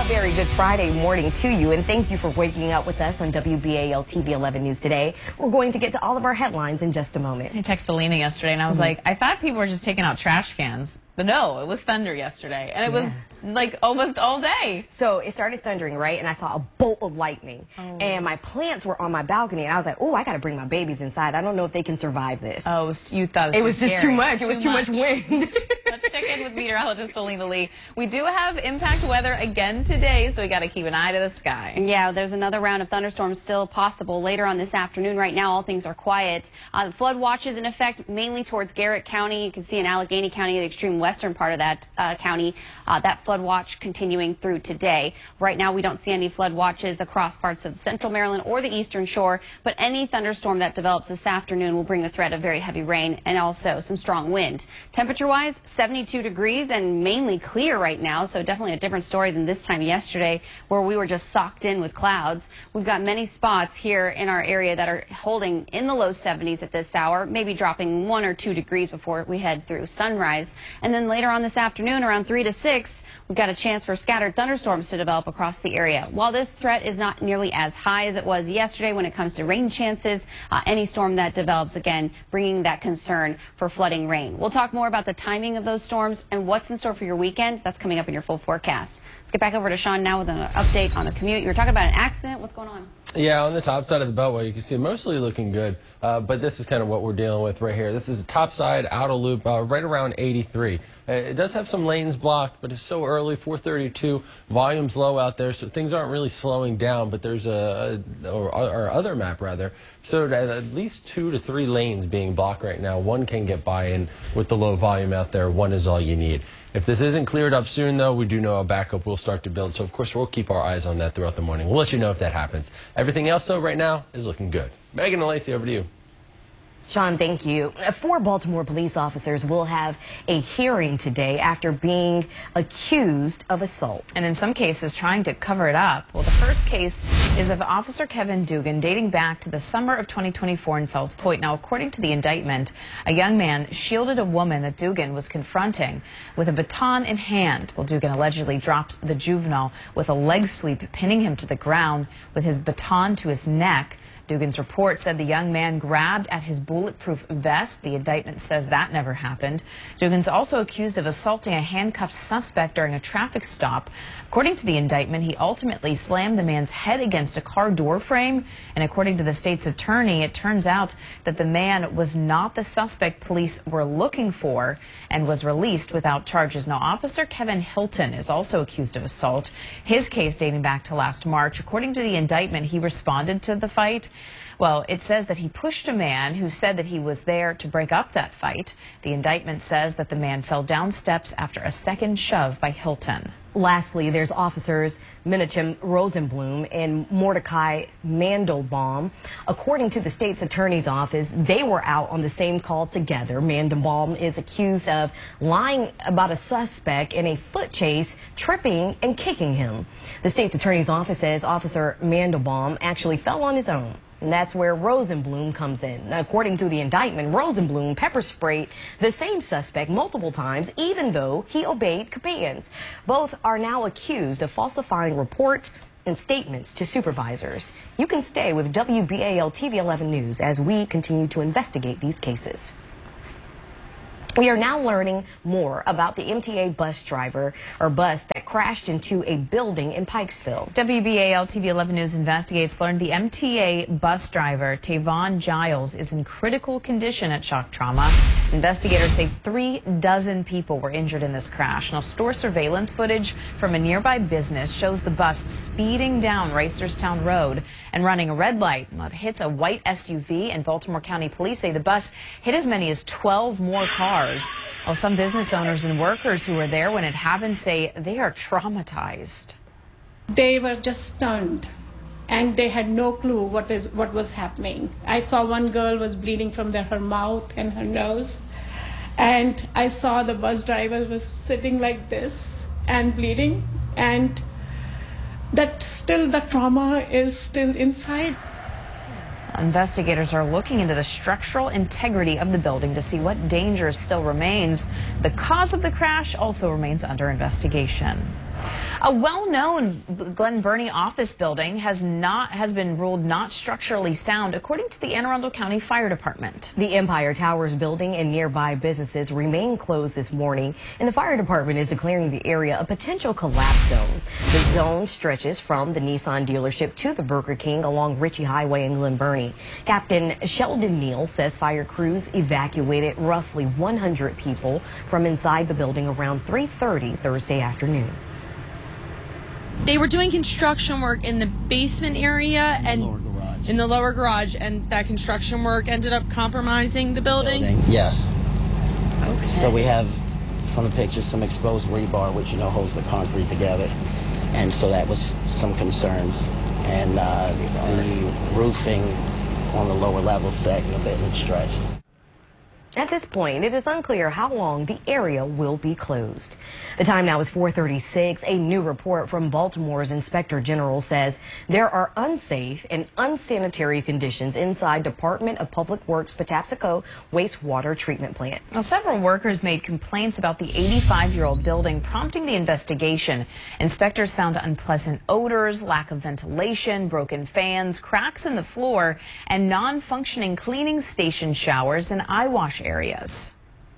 A very good Friday morning to you, and thank you for waking up with us on WBAL TV 11 News today. We're going to get to all of our headlines in just a moment. I texted Alina yesterday, and I was like, I thought people were just taking out trash cans. But no, it was thunder yesterday, and it was like almost all day. So it started thundering, right? And I saw a bolt of lightning. And my plants were on my balcony, and I was like, oh, I got to bring my babies inside. I don't know if they can survive this. Oh, you thought it was just scary. too much. It was too much wind. Let's check in with meteorologist Alina Lee. We do have impact weather again today, so we got to keep an eye to the sky. Yeah, there's another round of thunderstorms still possible later on this afternoon. Right now, all things are quiet. Flood watch is in effect mainly towards Garrett County. You can see in Allegheny County, the extreme western part of that county, that flood watch continuing through today. Right now, we don't see any flood watches across parts of central Maryland or the eastern shore, but any thunderstorm that develops this afternoon will bring the threat of very heavy rain and also some strong wind. Temperature-wise, 72 degrees and mainly clear right now, so definitely a different story than this time yesterday where we were just socked in with clouds. We've got many spots here in our area that are holding in the low 70s at this hour, maybe dropping 1 or 2 degrees before we head through sunrise. And then later on this afternoon, around 3 to 6, we've got a chance for scattered thunderstorms to develop across the area. While this threat is not nearly as high as it was yesterday when it comes to rain chances, any storm that develops, again, bringing that concern for flooding rain. We'll talk more about the timing of those storms and what's in store for your weekend. That's coming up in your full forecast. Let's get back over to Sean now with an update on the commute. You were talking about an accident. What's going on? Yeah, on the top side of the Beltway, you can see mostly looking good, but this is kind of what we're dealing with right here. This is the top side outer loop right around 83. It does have some lanes blocked, but it's so early, 4:32, volume's low out there, so things aren't really slowing down, but there's our other map rather, so at least 2 to 3 lanes being blocked right now. One can get by, and with the low volume out there, one is all you need. If this isn't cleared up soon, though, we do know a backup will start to build. So, of course, we'll keep our eyes on that throughout the morning. We'll let you know if that happens. Everything else, though, right now is looking good. Megan and Lacey, over to you. Sean, thank you. 4 Baltimore police officers will have a hearing today after being accused of assault. And in some cases, trying to cover it up. Well, the first case is of Officer Kevin Dugan, dating back to the summer of 2024 in Fells Point. Now, according to the indictment, a young man shielded a woman that Dugan was confronting with a baton in hand. Well, Dugan allegedly dropped the juvenile with a leg sweep, pinning him to the ground with his baton to his neck. Dugan's report said the young man grabbed at his bulletproof vest. The indictment says that never happened. Dugan's also accused of assaulting a handcuffed suspect during a traffic stop. According to the indictment, he ultimately slammed the man's head against a car door frame. And according to the state's attorney, it turns out that the man was not the suspect police were looking for and was released without charges. Now, Officer Kevin Hilton is also accused of assault. His case dating back to last March. According to the indictment, he responded to the fight. Well, it says that he pushed a man who said that he was there to break up that fight. The indictment says that the man fell down steps after a second shove by Hilton. Lastly, there's officers Menachem Rosenblum and Mordecai Mandelbaum. According to the state's attorney's office, they were out on the same call together. Mandelbaum is accused of lying about a suspect in a foot chase, tripping and kicking him. The state's attorney's office says Officer Mandelbaum actually fell on his own. And that's where Rosenblum comes in. Now, according to the indictment, Rosenblum pepper sprayed the same suspect multiple times, even though he obeyed commands. Both are now accused of falsifying reports and statements to supervisors. You can stay with WBAL TV 11 News as we continue to investigate these cases. We are now learning more about the MTA bus driver or bus that crashed into a building in Pikesville. WBAL TV 11 News Investigates learned the MTA bus driver, Tavon Giles, is in critical condition at shock trauma. Investigators say 3 dozen people were injured in this crash. Now, store surveillance footage from a nearby business shows the bus speeding down Reisterstown Road and running a red light. It hits a white SUV, and Baltimore County Police say the bus hit as many as 12 more cars. Well, some business owners and workers who were there when it happened say they are traumatized. They were just stunned, and they had no clue what was happening. I saw one girl was bleeding from her mouth and her nose, and I saw the bus driver was sitting like this and bleeding, and that still the trauma is still inside. Investigators are looking into the structural integrity of the building to see what danger still remains. The cause of the crash also remains under investigation. A well-known Glen Burnie office building has been ruled not structurally sound, according to the Anne Arundel County Fire Department. The Empire Towers building and nearby businesses remain closed this morning, and the fire department is declaring the area a potential collapse zone. The zone stretches from the Nissan dealership to the Burger King along Ritchie Highway in Glen Burnie. Captain Sheldon Neal says fire crews evacuated roughly 100 people from inside the building around 3:30 Thursday afternoon. They were doing construction work in the basement area and in the lower garage, and that construction work ended up compromising the building? Yes. Okay. So we have, from the pictures, some exposed rebar, which, holds the concrete together. And so that was some concerns. And the roofing on the lower level sagging a bit and stretched. At this point, it is unclear how long the area will be closed. The time now is 4:36. A new report from Baltimore's Inspector General says there are unsafe and unsanitary conditions inside Department of Public Works Patapsco wastewater treatment plant. Well, several workers made complaints about the 85-year-old building, prompting the investigation. Inspectors found unpleasant odors, lack of ventilation, broken fans, cracks in the floor, and non-functioning cleaning station showers and eye wash areas.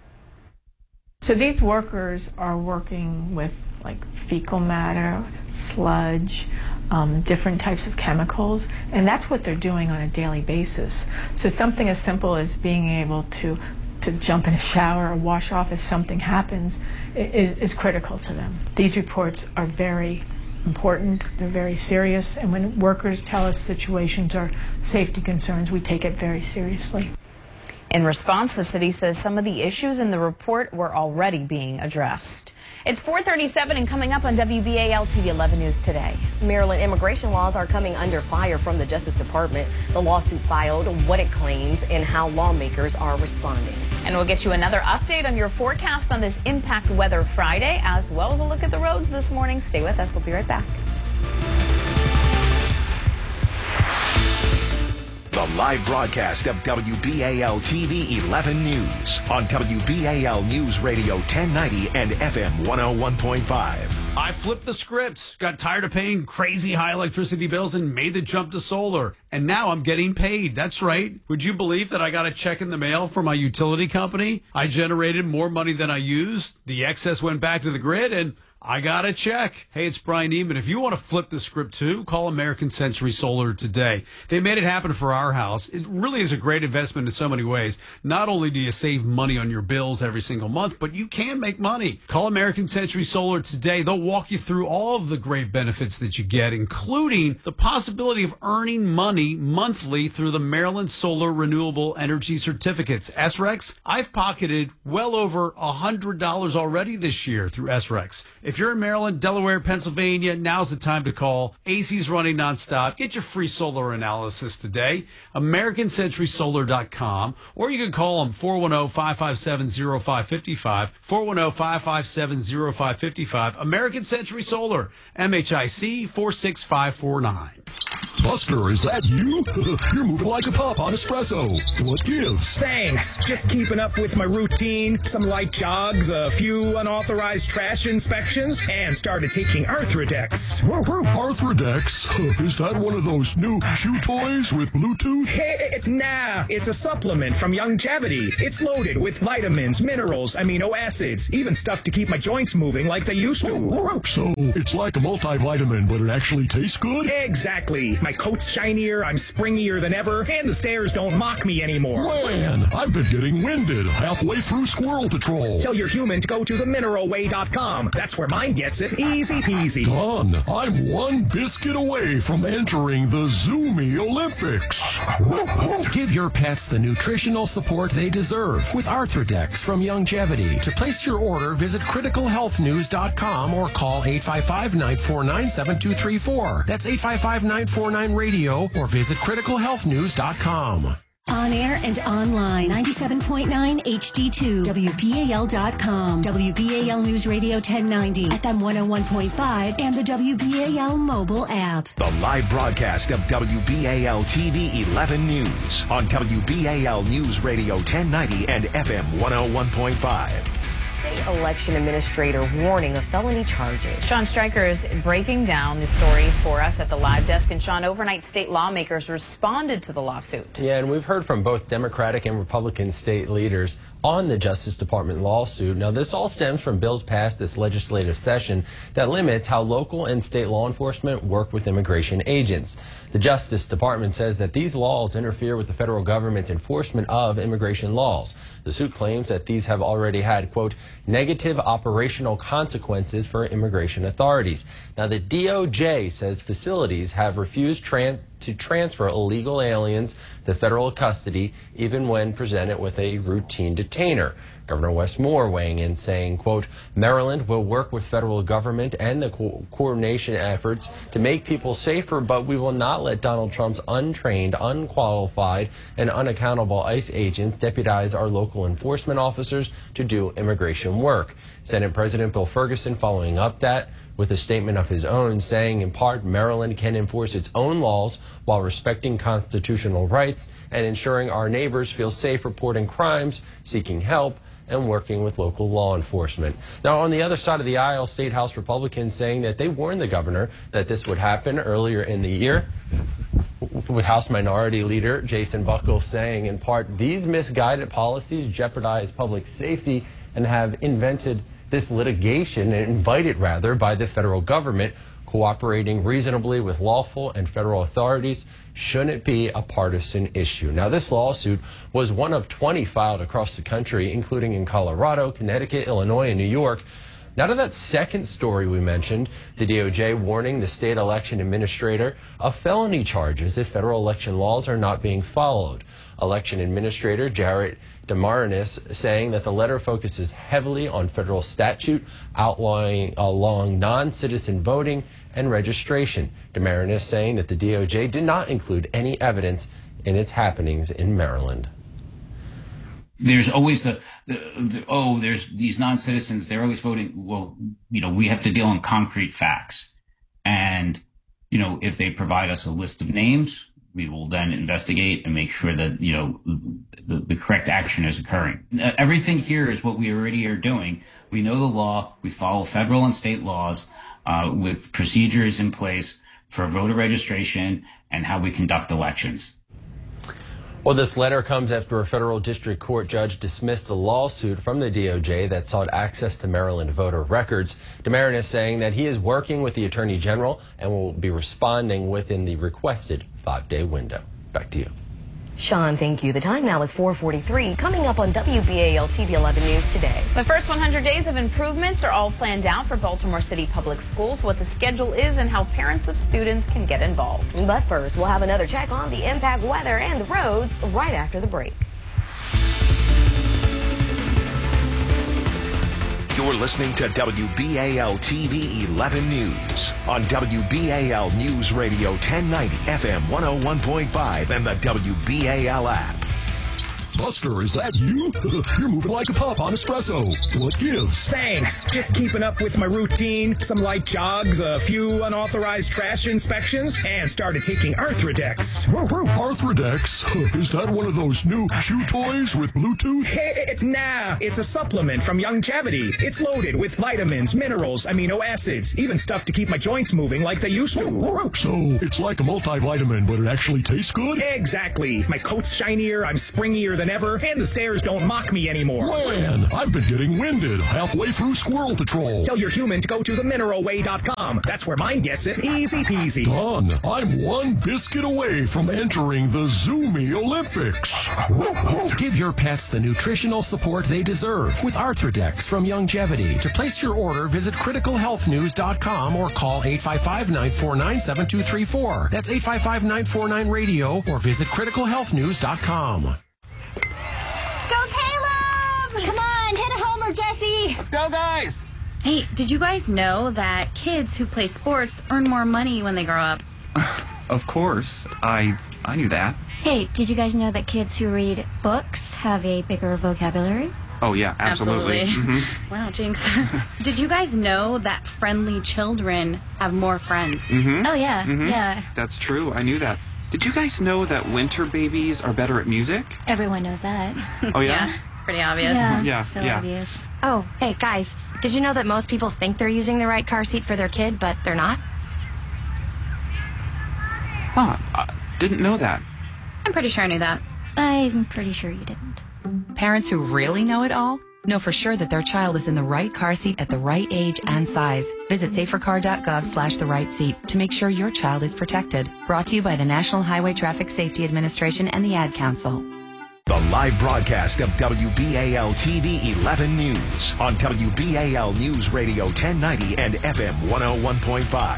So these workers are working with like fecal matter, sludge, different types of chemicals, and that's what they're doing on a daily basis. So something as simple as being able to jump in a shower or wash off if something happens is critical to them. These reports are very important, they're very serious, and when workers tell us situations are safety concerns, we take it very seriously. In response, the city says some of the issues in the report were already being addressed. It's 4:37 and coming up on WBAL TV 11 News today. Maryland immigration laws are coming under fire from the Justice Department. The lawsuit filed, what it claims, and how lawmakers are responding. And we'll get you another update on your forecast on this Impact Weather Friday, as well as a look at the roads this morning. Stay with us. We'll be right back. The live broadcast of WBAL TV 11 News on WBAL News Radio 1090 and FM 101.5. I flipped the script, got tired of paying crazy high electricity bills and made the jump to solar. And now I'm getting paid. That's right. Would you believe that I got a check in the mail from my utility company? I generated more money than I used. The excess went back to the grid and I got a check. Hey, it's Brian Eman. If you want to flip the script too, call American Century Solar today. They made it happen for our house. It really is a great investment in so many ways. Not only do you save money on your bills every single month, but you can make money. Call American Century Solar today. They'll walk you through all of the great benefits that you get, including the possibility of earning money monthly through the Maryland Solar Renewable Energy Certificates. SRECs, I've pocketed well over $100 already this year through SRECs. If you're in Maryland, Delaware, Pennsylvania, now's the time to call. AC's running nonstop. Get your free solar analysis today. AmericanCenturySolar.com, or you can call them 410-557-0555, 410-557-0555. American Century Solar, MHIC 46549. Buster, is that you? You're moving like a pup on espresso. What gives? Thanks. Just keeping up with my routine. Some light jogs, a few unauthorized trash inspections, and started taking Arthrodex. Arthrodex? Is that one of those new chew toys with Bluetooth? Nah, it's a supplement from Youngevity. It's loaded with vitamins, minerals, amino acids, even stuff to keep my joints moving like they used to. So it's like a multivitamin, but it actually tastes good? Exactly. My coat's shinier, I'm springier than ever, and the stairs don't mock me anymore. Man, I've been getting winded halfway through Squirrel Patrol. Tell your human to go to themineralway.com. That's where mine gets it. Easy peasy. Done. I'm one biscuit away from entering the Zoomy Olympics. Give your pets the nutritional support they deserve with Arthrodex from Youngevity. To place your order, visit criticalhealthnews.com or call 855-949-7234. That's 855-949-RADIO or visit criticalhealthnews.com. On air and online, 97.9 HD2, WBAL.com, WBAL News Radio 1090, FM 101.5, and the WBAL mobile app. The live broadcast of WBAL TV 11 News on WBAL News Radio 1090 and FM 101.5. state election administrator warning of felony charges. Sean Stryker is breaking down the stories for us at the live desk. And Sean, overnight state lawmakers responded to the lawsuit. Yeah, and we've heard from both Democratic and Republican state leaders on the Justice Department lawsuit. Now, this all stems from bills passed this legislative session that limits how local and state law enforcement work with immigration agents. The Justice Department says that these laws interfere with the federal government's enforcement of immigration laws. The suit claims that these have already had, quote, negative operational consequences for immigration authorities. Now, the DOJ says facilities have refused to transfer illegal aliens to federal custody, even when presented with a routine detainer. Governor Wes Moore weighing in saying, quote, Maryland will work with federal government and the coordination efforts to make people safer, but we will not let Donald Trump's untrained, unqualified, and unaccountable ICE agents deputize our local enforcement officers to do immigration work. Senate President Bill Ferguson following up that with a statement of his own, saying in part, Maryland can enforce its own laws while respecting constitutional rights and ensuring our neighbors feel safe reporting crimes, seeking help, and working with local law enforcement. Now, on the other side of the aisle, State House Republicans saying that they warned the governor that this would happen earlier in the year, with House Minority Leader Jason Buckles saying in part, these misguided policies jeopardize public safety and have invited rather, by the federal government. Cooperating reasonably with lawful and federal authorities shouldn't be a partisan issue. Now, this lawsuit was one of 20 filed across the country, including in Colorado, Connecticut, Illinois, and New York. Now to that second story we mentioned, the DOJ warning the state election administrator of felony charges if federal election laws are not being followed. Election Administrator Jarrett DeMarinis saying that the letter focuses heavily on federal statute outlawing non-citizen voting and registration. DeMarinis saying that the DOJ did not include any evidence in its happenings in Maryland. There's always there's these non-citizens, they're always voting. Well, we have to deal in concrete facts. And, if they provide us a list of names, we will then investigate and make sure that, the correct action is occurring. Everything here is what we already are doing. We know the law. We follow federal and state laws with procedures in place for voter registration and how we conduct elections. Well, this letter comes after a federal district court judge dismissed a lawsuit from the DOJ that sought access to Maryland voter records. DeMarinis saying that he is working with the Attorney General and will be responding within the requested 5-day window. Back to you. Sean, thank you. The time now is 4:43. Coming up on WBAL TV 11 News today. The first 100 days of improvements are all planned out for Baltimore City Public Schools, what the schedule is and how parents of students can get involved. But first, we'll have another check on the impact weather and the roads right after the break. You're listening to WBAL TV 11 News on WBAL News Radio 1090 FM 101.5 and the WBAL app. Buster, is that you? You're moving like a pup on espresso. What gives? Thanks. Just keeping up with my routine. Some light jogs, a few unauthorized trash inspections, and started taking Arthrodex. Arthrodex? Is that one of those new chew toys with Bluetooth? Nah, it's a supplement from Youngevity. It's loaded with vitamins, minerals, amino acids, even stuff to keep my joints moving like they used to. So, it's like a multivitamin, but it actually tastes good? Exactly. My coat's shinier, I'm springier than ever, and the stairs don't mock me anymore. Man, I've been getting winded halfway through Squirrel Patrol. Tell your human to go to themineralway.com. That's where mine gets it. Easy peasy. Done. I'm one biscuit away from entering the Zoomy Olympics. Give your pets the nutritional support they deserve with Arthrodex from Youngevity. To place your order, visit criticalhealthnews.com or call 855-949-7234. That's 855-949-RADIO or visit criticalhealthnews.com. Go, Caleb! Come on, hit a homer, Jesse! Let's go, guys! Hey, did you guys know that kids who play sports earn more money when they grow up? Of course. I knew that. Hey, did you guys know that kids who read books have a bigger vocabulary? Oh, yeah, absolutely. Mm-hmm. Wow, Jinx. Did you guys know that friendly children have more friends? Mm-hmm. Oh, yeah, mm-hmm. yeah. That's true, I knew that. Did you guys know that winter babies are better at music? Everyone knows that. Oh, yeah? pretty obvious. So obvious. Oh, hey, guys. Did you know that most people think they're using the right car seat for their kid, but they're not? Huh, I didn't know that. I'm pretty sure I knew that. I'm pretty sure you didn't. Parents who really know it all know for sure that their child is in the right car seat at the right age and size. Visit safercar.gov/the right seat to make sure your child is protected. Brought to you by the National Highway Traffic Safety Administration and the Ad Council. The live broadcast of WBAL TV 11 News on WBAL News Radio 1090 and FM 101.5.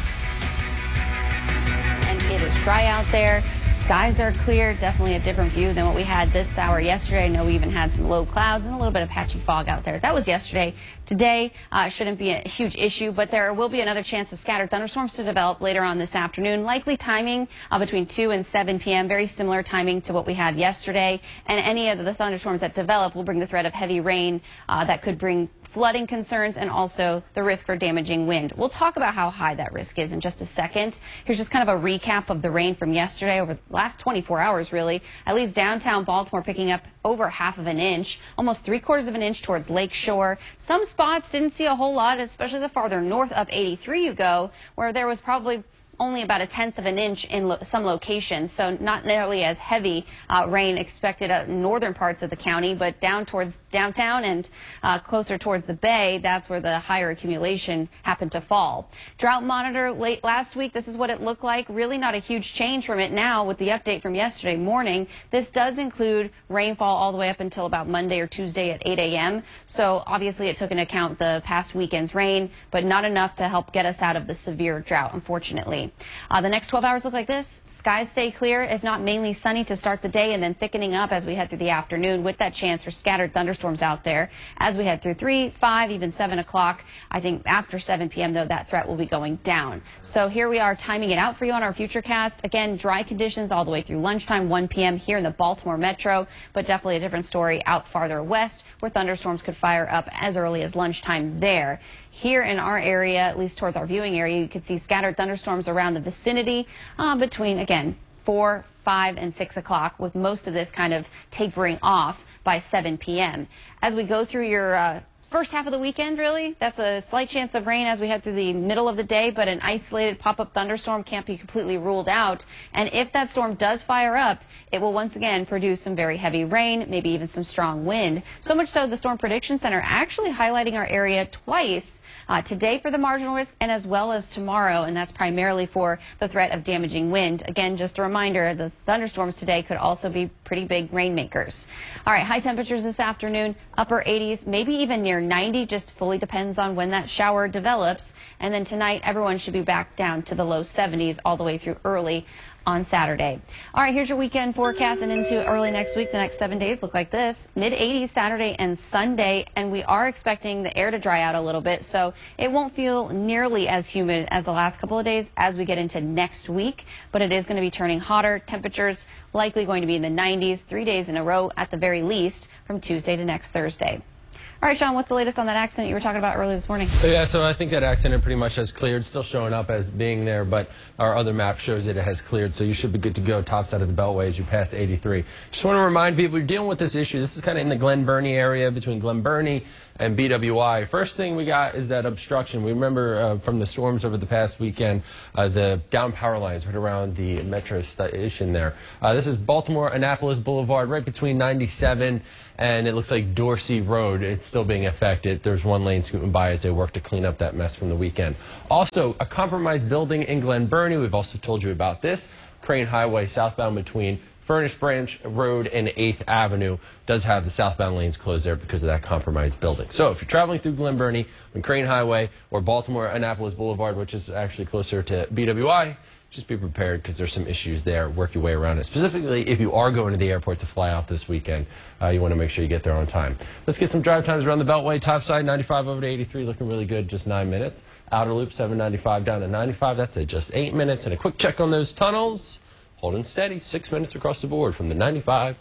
And it is dry out there. Skies are clear, definitely a different view than what we had this hour yesterday. I know we even had some low clouds and a little bit of patchy fog out there. That was yesterday. Today shouldn't be a huge issue, but there will be another chance of scattered thunderstorms to develop later on this afternoon. Likely timing between 2 and 7 p.m. Very similar timing to what we had yesterday. And any of the thunderstorms that develop will bring the threat of heavy rain that could bring flooding concerns and also the risk for damaging wind. We'll talk about how high that risk is in just a second. Here's just kind of a recap of the rain from yesterday over the last 24 hours, really. At least downtown Baltimore picking up over ½ of an inch, almost 3/4 of an inch towards Lake Shore. Some spots didn't see a whole lot, especially the farther north up 83 you go, where there was probably only about 1/10 of an inch in some locations, so not nearly as heavy rain expected in northern parts of the county, but down towards downtown and closer towards the bay, that's where the higher accumulation happened to fall. Drought monitor late last week, this is what it looked like. Really not a huge change from it now with the update from yesterday morning. This does include rainfall all the way up until about Monday or Tuesday at 8 a.m. So obviously it took into account the past weekend's rain, but not enough to help get us out of the severe drought, unfortunately. The next 12 hours look like this. Skies stay clear, if not mainly sunny to start the day, and then thickening up as we head through the afternoon with that chance for scattered thunderstorms out there as we head through 3, 5, even 7 o'clock. I think after 7 p.m., though, that threat will be going down. So here we are timing it out for you on our Futurecast. Again, dry conditions all the way through lunchtime, 1 p.m. here in the Baltimore metro, but definitely a different story out farther west where thunderstorms could fire up as early as lunchtime there. Here in our area, at least towards our viewing area, you could see scattered thunderstorms around the vicinity between, again, 4, 5, and 6 o'clock, with most of this kind of tapering off by 7 p.m. As we go through your first half of the weekend, really, that's a slight chance of rain as we head through the middle of the day, but an isolated pop-up thunderstorm can't be completely ruled out. And if that storm does fire up, it will once again produce some very heavy rain, maybe even some strong wind. So much so the Storm Prediction Center actually highlighting our area twice today for the marginal risk and as well as tomorrow, and that's primarily for the threat of damaging wind. Again, just a reminder, the thunderstorms today could also be pretty big rainmakers. All right, high temperatures this afternoon, upper 80s, maybe even near 90, just fully depends on when that shower develops. And then tonight, everyone should be back down to the low 70s all the way through early on Saturday. All right, here's your weekend forecast and into early next week. The next 7 days look like this. Mid-80s Saturday and Sunday, and we are expecting the air to dry out a little bit, so it won't feel nearly as humid as the last couple of days as we get into next week, but it is going to be turning hotter. Temperatures likely going to be in the 90s 3 days in a row at the very least from Tuesday to next Thursday. All right, Sean, what's the latest on that accident you were talking about earlier this morning? Yeah, so I think that accident pretty much has cleared. Still showing up as being there, but our other map shows that it has cleared, so you should be good to go top side of the Beltway as you pass 83. Just want to remind people, you're dealing with this issue. This is kind of in the Glen Burnie area between Glen Burnie and BWI. First thing we got is that obstruction. We remember from the storms over the past weekend, the down power lines right around the metro station there. This is Baltimore-Annapolis Boulevard, right between 97 and it looks like Dorsey Road. It's still being affected. There's one lane scooting by as they work to clean up that mess from the weekend. Also, a compromised building in Glen Burnie. We've also told you about this. Crane Highway southbound between Furnace Branch Road and 8th Avenue does have the southbound lanes closed there because of that compromised building. So if you're traveling through Glen Burnie on Crane Highway or Baltimore-Annapolis Boulevard, which is actually closer to BWI, just be prepared because there's some issues there. Work your way around it. Specifically, if you are going to the airport to fly out this weekend, you want to make sure you get there on time. Let's get some drive times around the Beltway. Top side, 95 over to 83, looking really good, just 9 minutes. Outer loop, 795 down to 95. That's at just 8 minutes. And a quick check on those tunnels. Holding steady, 6 minutes across the board from the 95,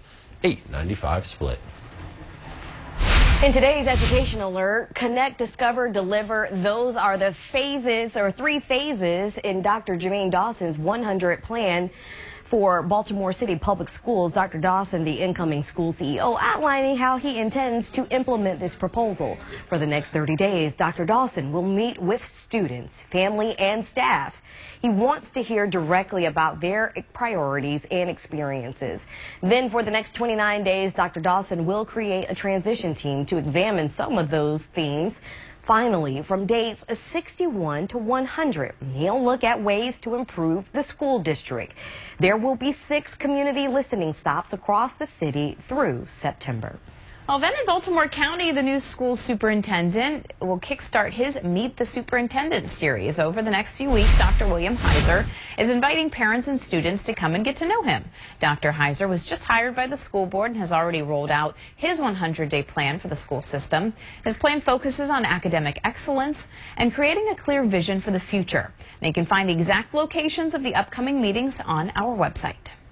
895 split. In today's education alert, connect, discover, deliver. Those are the phases, or 3 phases, in Dr. Jermaine Dawson's 100 plan for Baltimore City Public Schools. Dr. Dawson, the incoming school CEO, outlining how he intends to implement this proposal. For the next 30 days, Dr. Dawson will meet with students, family, and staff. He wants to hear directly about their priorities and experiences. Then for the next 29 days, Dr. Dawson will create a transition team to examine some of those themes. Finally, from days 61 to 100, he'll look at ways to improve the school district. There will be 6 community listening stops across the city through September. Well, then in Baltimore County, the new school superintendent will kickstart his Meet the Superintendent series. Over the next few weeks, Dr. William Heiser is inviting parents and students to come and get to know him. Dr. Heiser was just hired by the school board and has already rolled out his 100-day plan for the school system. His plan focuses on academic excellence and creating a clear vision for the future. And you can find the exact locations of the upcoming meetings on our website.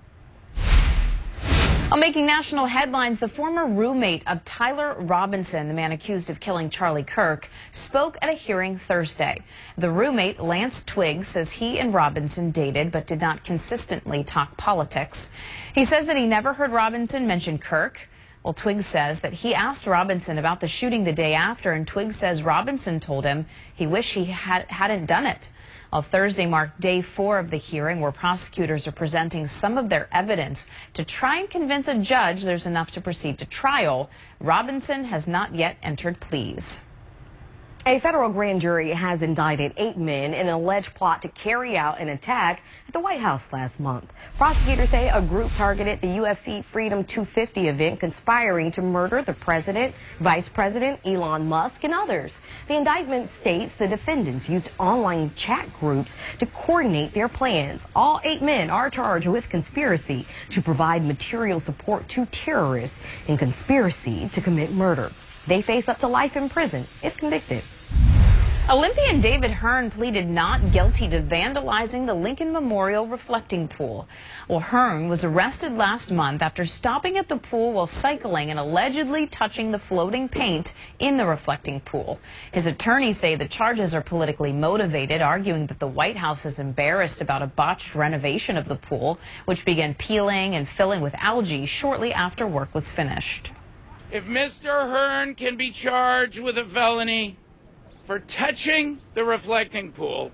Making national headlines, the former roommate of Tyler Robinson, the man accused of killing Charlie Kirk, spoke at a hearing Thursday. The roommate, Lance Twiggs, says he and Robinson dated but did not consistently talk politics. He says that he never heard Robinson mention Kirk. Well, Twiggs says that he asked Robinson about the shooting the day after, and Twiggs says Robinson told him he wished he hadn't done it. Well, Thursday marked day 4 of the hearing, where prosecutors are presenting some of their evidence to try and convince a judge there's enough to proceed to trial. Robinson has not yet entered pleas. A federal grand jury has indicted 8 men in an alleged plot to carry out an attack at the White House last month. Prosecutors say a group targeted the UFC Freedom 250 event, conspiring to murder the president, vice president, Elon Musk, and others. The indictment states the defendants used online chat groups to coordinate their plans. All 8 men are charged with conspiracy to provide material support to terrorists and conspiracy to commit murder. They face up to life in prison if convicted. Olympian David Hearn pleaded not guilty to vandalizing the Lincoln Memorial reflecting pool. Well, Hearn was arrested last month after stopping at the pool while cycling and allegedly touching the floating paint in the reflecting pool. His attorneys say the charges are politically motivated, arguing that the White House is embarrassed about a botched renovation of the pool, which began peeling and filling with algae shortly after work was finished. If Mr. Hearn can be charged with a felony for touching the reflecting pool,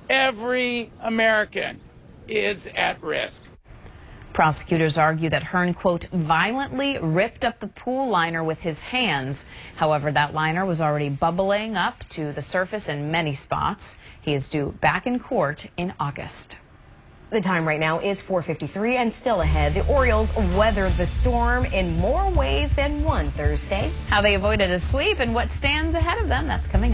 every American is at risk. Prosecutors argue that Hearn, quote, violently ripped up the pool liner with his hands. However, that liner was already bubbling up to the surface in many spots. He is due back in court in August. The time right now is 4:53 and still ahead. The Orioles weathered the storm in more ways than one Thursday. How they avoided a sweep and what stands ahead of them, that's coming up.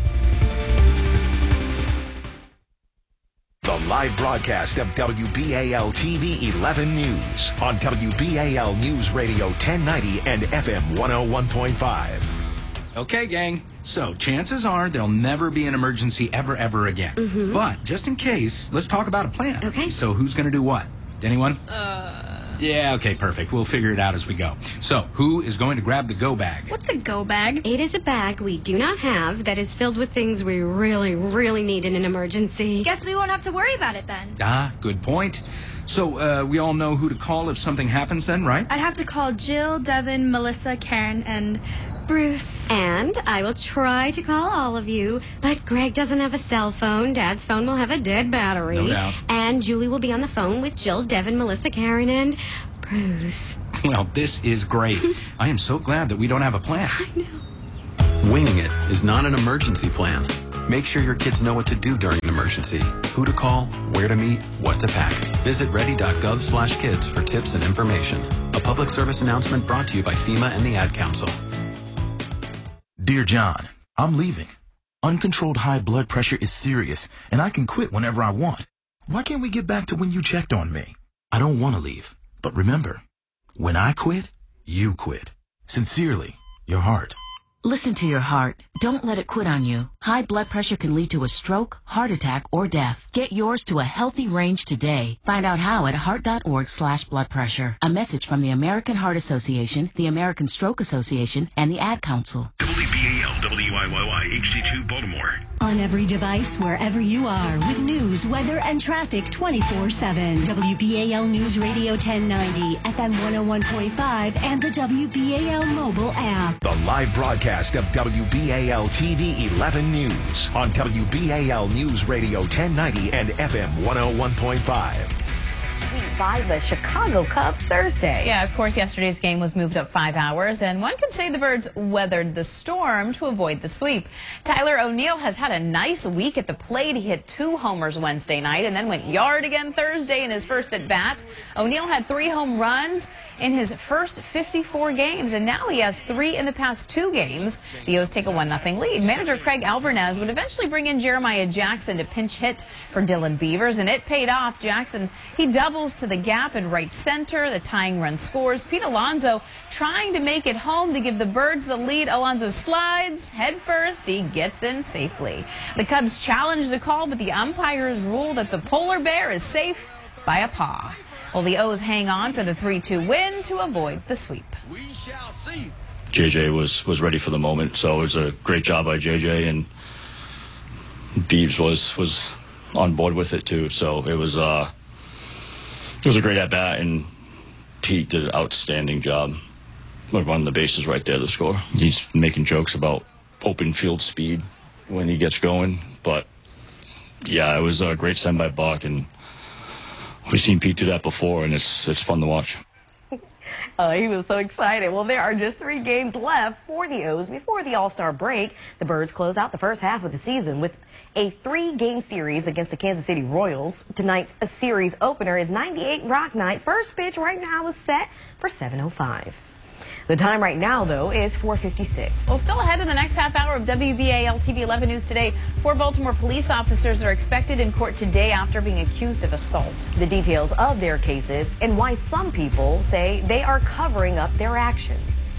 The live broadcast of WBAL TV 11 News on WBAL News Radio 1090 and FM 101.5. Okay, gang. So chances are there'll never be an emergency ever again. But just in case, let's talk about a plan. Okay. So who's going to do what? Anyone? Yeah, okay, perfect. We'll figure it out as we go. So who is going to grab the go bag? What's a go bag? It is a bag we do not have that is filled with things we really need in an emergency. Guess we won't have to worry about it then. Ah, good point. So we all know who to call if something happens then, right? I'd have to call Jill, Devin, Melissa, Karen, and Bruce. And I will try to call all of you, but Greg doesn't have a cell phone. Dad's phone will have a dead battery. No doubt. And Julie will be on the phone with Jill, Devin, Melissa, Karen, and Bruce. Well, this is great. I am so glad that we don't have a plan. I know. Winging it is not an emergency plan. Make sure your kids know what to do during an emergency, who to call, where to meet, what to pack. Visit ready.gov/kids for tips and information. A public service announcement brought to you by FEMA and the Ad Council. Dear John, I'm leaving. Uncontrolled high blood pressure is serious, and I can quit whenever I want. Why can't we get back to when you checked on me? I don't want to leave, but remember, when I quit, you quit. Sincerely, your heart. Listen to your heart. Don't let it quit on you. High blood pressure can lead to a stroke, heart attack, or death. Get yours to a healthy range today. Find out how at heart.org/blood pressure. A message from the American Heart Association, the American Stroke Association, and the Ad Council. WBAL WYYY HD2 Baltimore. On every device, wherever you are, with news, weather, and traffic 24/7. WBAL News Radio 1090, FM 101.5, and the WBAL mobile app. The live broadcast of WBAL TV 11 News on WBAL News Radio 1090 and FM 101.5. By the Chicago Cubs Thursday. Yeah, of course, yesterday's game was moved up 5 hours, and one could say the Birds weathered the storm to avoid the sweep. Tyler O'Neill has had a nice week at the plate. He hit 2 homers Wednesday night and then went yard again Thursday in his first at bat. O'Neill had 3 home runs in his first 54 games, and now he has 3 in the past 2 games. The O's take a 1-0 lead. Manager Craig Albernaz would eventually bring in Jeremiah Jackson to pinch hit for Dylan Beavers, and it paid off. Jackson, he doubles to the gap in right center. The tying run scores. Pete Alonso trying to make it home to give the Birds the lead. Alonso slides head first. He gets in safely. The Cubs challenge the call, but the umpires rule that the polar bear is safe by a paw. Well, the O's hang on for the 3-2 win to avoid the sweep. We shall see. JJ was ready for the moment, so it was a great job by JJ, and Beavs was on board with it too. So it was a great at bat, and Pete did an outstanding job running the bases right there to score. He's making jokes about open field speed when he gets going, but yeah, it was a great send by Buck, and we've seen Pete do that before, and it's fun to watch. He was so excited. Well, there are just 3 games left for the O's before the All-Star break. The Birds close out the first half of the season with a 3-game series against the Kansas City Royals. Tonight's series opener is 98 Rock Night. First pitch right now is set for 7:05. The time right now, though, is 4:56. Well, still ahead in the next half hour of WBAL TV 11 News today, 4 Baltimore police officers are expected in court today after being accused of assault. The details of their cases and why some people say they are covering up their actions.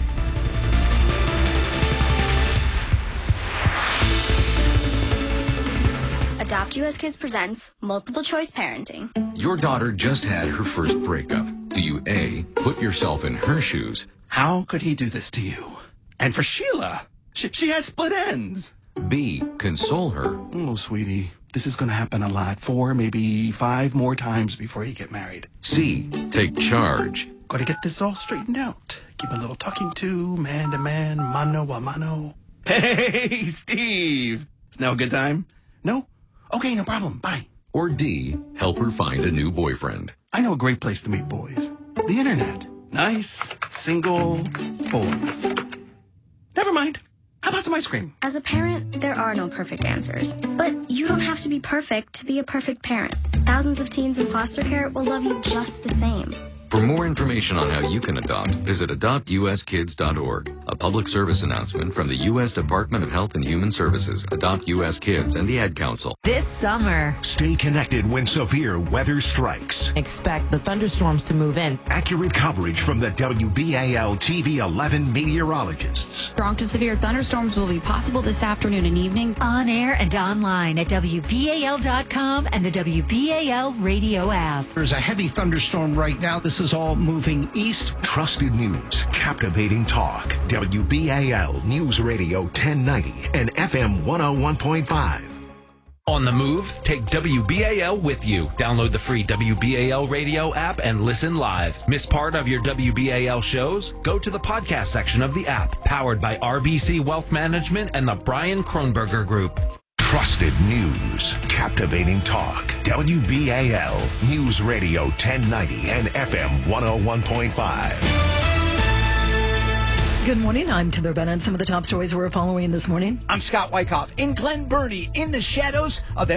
Adopt US Kids presents Multiple Choice Parenting. Your daughter just had her first breakup. Do you A, put yourself in her shoes? How could he do this to you? And for Sheila, she has split ends. B, console her. Oh, sweetie, this is going to happen a lot. 4, maybe 5 more times before you get married. C, take charge. Got to get this all straightened out. Give a little talking to, man to man, mano a mano. Hey, Steve. Is now a good time? No? Okay, no problem. Bye. Or D, help her find a new boyfriend. I know a great place to meet boys. The internet. Nice, single boys. Never mind. How about some ice cream? As a parent, there are no perfect answers. But you don't have to be perfect to be a perfect parent. Thousands of teens in foster care will love you just the same. For more information on how you can adopt, visit adoptuskids.org. A public service announcement from the U.S. Department of Health and Human Services, Adopt U.S. Kids, and the Ad Council. This summer, Stay connected when severe weather strikes. expect the thunderstorms to move in. Accurate coverage from the WBAL TV 11 meteorologists. Strong to severe thunderstorms will be possible this afternoon and evening. On air and online at WBAL.com and the WBAL radio app. There's a heavy thunderstorm right now. This is all moving east. Trusted news, captivating talk. WBAL News Radio 1090 and FM 101.5. On the move, take WBAL with you. Download the free WBAL radio app and listen live. Miss part of your WBAL shows? Go to the podcast section of the app, powered by RBC Wealth Management and the Brian Kronberger Group. Trusted news, captivating talk. WBAL News Radio 1090 and FM 101.5. Good morning. I'm Taylor Bennett. Some of the top stories we're following this morning. I'm Scott Wyckoff in Glen Burnie, in the shadows of